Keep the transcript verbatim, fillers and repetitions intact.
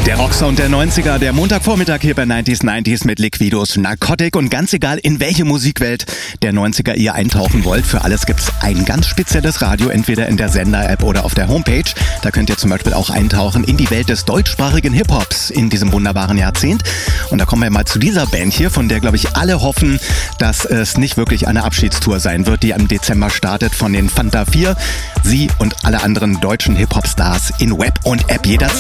Der Rocksound der neunziger, der Montagvormittag hier bei neunzig neunzig mit Liquidos Narcotic. Und ganz egal, in welche Musikwelt der neunziger ihr eintauchen wollt, für alles gibt's ein ganz spezielles Radio, entweder in der Sender-App oder auf der Homepage. Da könnt ihr zum Beispiel auch eintauchen in die Welt des deutschsprachigen Hip-Hops in diesem wunderbaren Jahrzehnt. Und da kommen wir mal zu dieser Band hier, von der, glaube ich, alle hoffen, dass es nicht wirklich eine Abschiedstour sein wird, die im Dezember startet, von den Fanta vier. Sie und alle anderen deutschen Hip-Hop-Stars in Web und App jederzeit.